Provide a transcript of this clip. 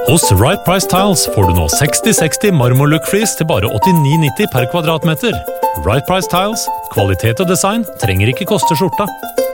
Hos Right Price Tiles får du nå 60-60 marmorlook-flis til bare 89,90 per kvadratmeter. Right Price Tiles, kvalitet og design trenger ikke koste skjorta.